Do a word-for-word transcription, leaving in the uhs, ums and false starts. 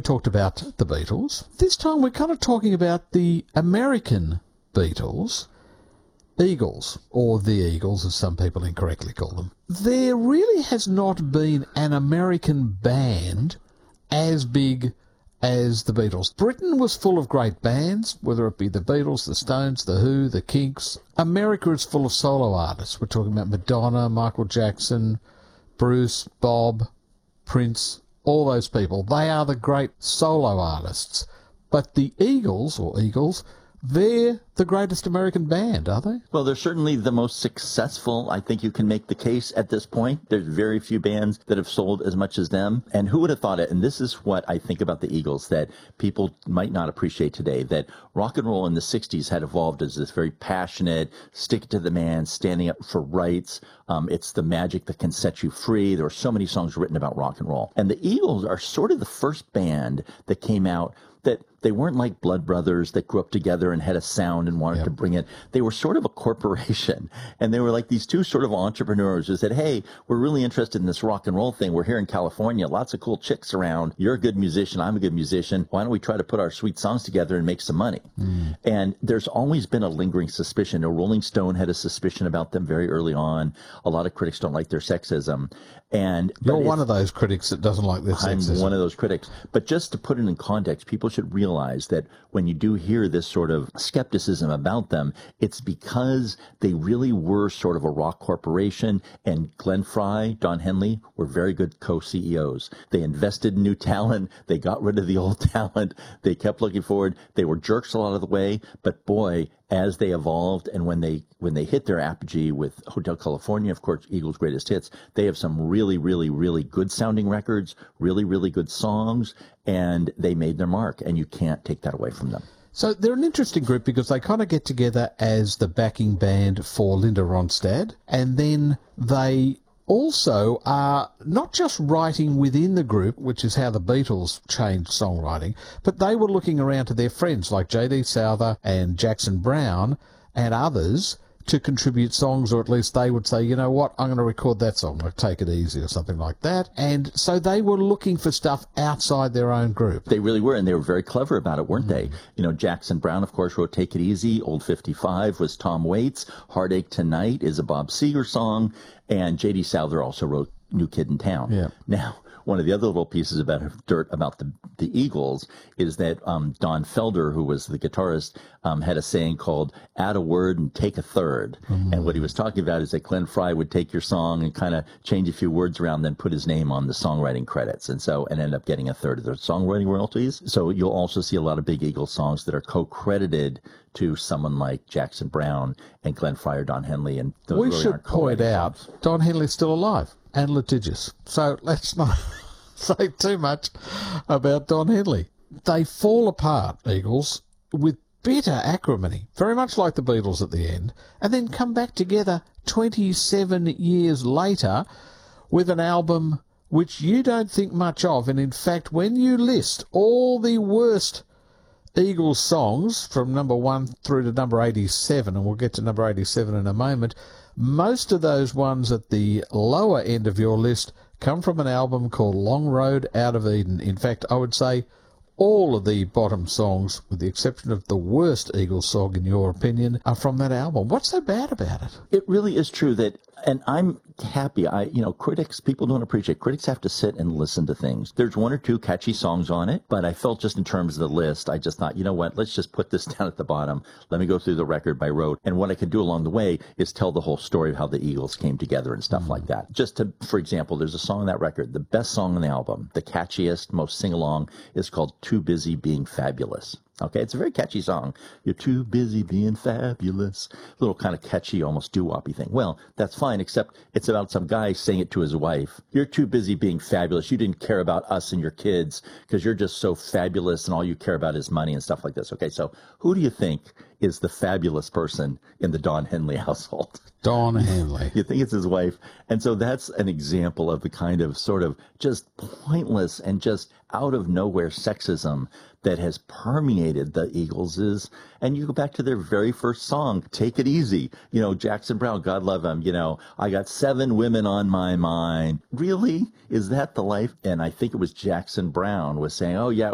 talked about the Beatles. This time we're kind of talking about the American Beatles, Eagles, or the Eagles as some people incorrectly call them. There really has not been an American band as big as the Beatles. Britain was full of great bands, whether it be the Beatles, the Stones, the Who, the Kinks. America is full of solo artists. We're talking about Madonna, Michael Jackson, Bruce, Bob, Prince, all those people. They are the great solo artists. But the Eagles, or Eagles, they're the greatest American band, are they? Well, they're certainly the most successful. I think you can make the case at this point. There's very few bands that have sold as much as them. And who would have thought it? And this is what I think about the Eagles that people might not appreciate today, that rock and roll in the sixties had evolved as this very passionate, stick to the man, standing up for rights. Um, it's the magic that can set you free. There were so many songs written about rock and roll. And the Eagles are sort of the first band that came out that they weren't like Blood Brothers that grew up together and had a sound and wanted yep. to bring it. They were sort of a corporation. And they were like these two sort of entrepreneurs who said, hey, we're really interested in this rock and roll thing. We're here in California. Lots of cool chicks around. You're a good musician. I'm a good musician. Why don't we try to put our sweet songs together and make some money? Mm. And there's always been a lingering suspicion. A Rolling Stone had a suspicion about them very early on. A lot of critics don't like their sexism. And You're one of those critics that doesn't like their sexism. I'm one of those critics. But just to put it in context, people should realize that when you do hear this sort of skepticism about them, it's because they really were sort of a rock corporation, and Glenn Frey, Don Henley were very good co-C E Os. They invested in new talent. They got rid of the old talent. They kept looking forward. They were jerks a lot of the way, but boy, as they evolved and when they when they hit their apogee with Hotel California, of course, Eagles' greatest hits, they have some really, really, really good sounding records, really, really good songs, and they made their mark, and you can't take that away from them. So they're an interesting group because they kind of get together as the backing band for Linda Ronstadt, and then they also are not just writing within the group, which is how the Beatles changed songwriting, but they were looking around to their friends like J D Souther and Jackson Browne and others to contribute songs, or at least they would say, you know what, I'm going to record that song, like Take It Easy or something like that. And so they were looking for stuff outside their own group. They really were, and they were very clever about it, weren't mm. they? You know, Jackson Browne, of course, wrote Take It Easy. Old fifty-five was Tom Waits. Heartache Tonight is a Bob Seger song. And J D Souther also wrote New Kid in Town. Yeah. Now, one of the other little pieces about dirt about the, the Eagles is that um, Don Felder, who was the guitarist, um, had a saying called add a word and take a third. Mm-hmm. And what he was talking about is that Glenn Frey would take your song and kind of change a few words around, then put his name on the songwriting credits. And so, and end up getting a third of the songwriting royalties. So you'll also see a lot of big Eagles songs that are co-credited to someone like Jackson Browne and Glenn Frey or Don Henley. And those we really should aren't point out, songs. Don Henley's still alive and litigious. So let's not say too much about Don Henley. They fall apart, Eagles, with bitter acrimony, very much like the Beatles at the end, and then come back together twenty-seven years later with an album which you don't think much of. And in fact, when you list all the worst Eagles songs from number one through to number eighty-seven, and we'll get to number eighty-seven in a moment, most of those ones at the lower end of your list come from an album called Long Road Out of Eden. In fact, I would say all of the bottom songs, with the exception of the worst Eagles song, in your opinion, are from that album. What's so bad about it? It really is true that, and I'm happy, I, you know, critics, people don't appreciate, critics have to sit and listen to things. There's one or two catchy songs on it, but I felt just in terms of the list, I just thought, you know what, let's just put this down at the bottom. Let me go through the record by rote. And what I can do along the way is tell the whole story of how the Eagles came together and stuff mm-hmm. like that. Just to, for example, there's a song on that record, the best song on the album, the catchiest, most sing-along, is called Too Busy Being Fabulous. Okay, it's a very catchy song. You're too busy being fabulous. A little kind of catchy, almost doo-woppy thing. Well, that's fine, except it's about some guy saying it to his wife. You're too busy being fabulous. You didn't care about us and your kids because you're just so fabulous and all you care about is money and stuff like this. Okay, so who do you think is the fabulous person in the Don Henley household? Don Henley. You think it's his wife. And so that's an example of the kind of sort of just pointless and just out of nowhere sexism that has permeated the Eagles is, and you go back to their very first song, Take It Easy. You know, Jackson Browne, God love him, you know, I got seven women on my mind. Really? Is that the life? And I think it was Jackson Browne was saying, oh yeah,